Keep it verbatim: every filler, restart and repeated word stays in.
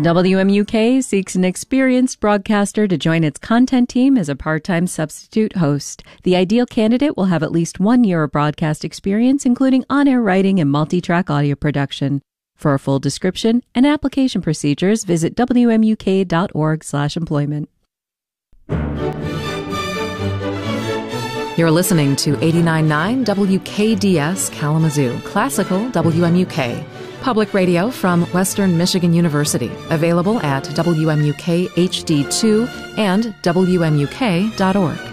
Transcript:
W M U K seeks an experienced broadcaster to join its content team as a part-time substitute host. The ideal candidate will have at least one year of broadcast experience, including on-air writing and multi-track audio production. For a full description and application procedures, visit W M U K dot org slash employment. You're listening to eighty-nine point nine W K D S Kalamazoo, classical W M U K. Public radio from Western Michigan University, available at W M U K H D two and W M U K dot org.